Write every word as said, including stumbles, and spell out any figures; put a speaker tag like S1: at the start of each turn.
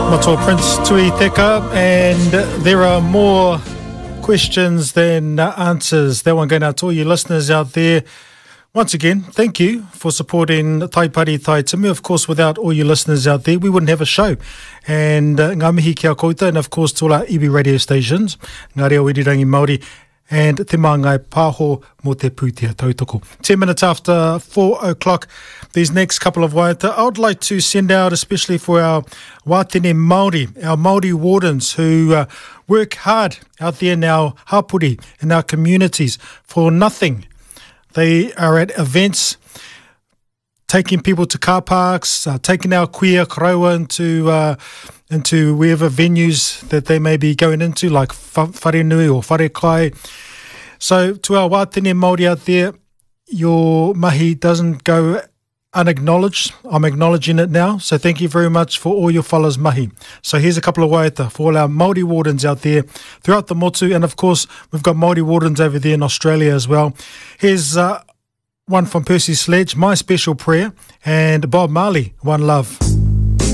S1: Matua Prince Tui Theka, and there are more questions than answers. That one going out to all you listeners out there. Once again, thank you for supporting Tai Pari Tai Timi. Of course, without all you listeners out there, we wouldn't have a show. And uh, ngā mihi kia kouta, and of course, to all our iwi radio stations, Ngā Reo Irirangi Māori, and Te Māngai Pāho mō te pūtea tautoko. Ten minutes after four o'clock, these next couple of waiata, I would like to send out, especially for our Wātene Māori, our Māori wardens who uh, work hard out there in our hapuri, in our communities, for nothing. They are at events, taking people to car parks, uh, taking our kuia karaua into uh, into wherever venues that they may be going into, like Wharenui or Wharekai. So to our Wātene Māori out there, your mahi doesn't go unacknowledged. I'm acknowledging it now. So thank you very much for all your fellows mahi. So here's a couple of waiata for all our Māori wardens out there throughout the motu. And of course, we've got Māori wardens over there in Australia as well. Here's uh, one from Percy Sledge, My Special Prayer, and Bob Marley, One Love.